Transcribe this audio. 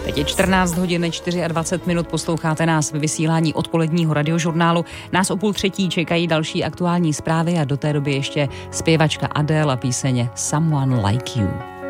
Teď je 14 hodin 24 minut, posloucháte nás ve vysílání odpoledního radiožurnálu. Nás o 2:30 čekají další aktuální zprávy a do té doby ještě zpěvačka Adele a píseň Someone Like You.